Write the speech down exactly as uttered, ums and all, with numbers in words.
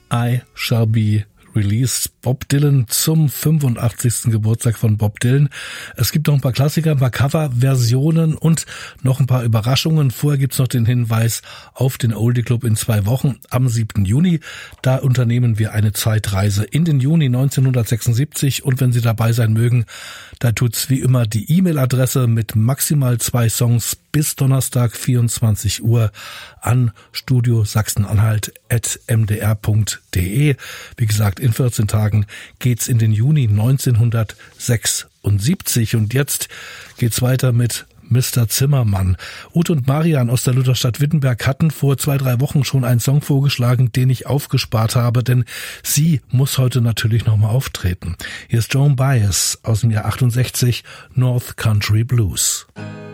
I Shall Be Released. Bob Dylan zum fünfundachtzigsten Geburtstag von Bob Dylan. Es gibt noch ein paar Klassiker, ein paar Coverversionen und noch ein paar Überraschungen. Vorher gibt's noch den Hinweis auf den Oldie Club in zwei Wochen am siebten Juni. Da unternehmen wir eine Zeitreise in den Juni neunzehnhundertsechsundsiebzig und wenn Sie dabei sein mögen, da tut's wie immer die E-Mail-Adresse mit maximal zwei Songs bis Donnerstag vierundzwanzig Uhr an studio sachsen-anhalt at m d r punkt d e. Wie gesagt, in vierzehn Tagen geht's in den Juni neunzehnhundertsechsundsiebzig und jetzt geht's weiter mit Mister Zimmermann. Ute und Marian aus der Lutherstadt Wittenberg hatten vor zwei, drei Wochen schon einen Song vorgeschlagen, den ich aufgespart habe, denn sie muss heute natürlich nochmal auftreten. Hier ist Joan Baez aus dem Jahr achtundsechzig, North Country Blues.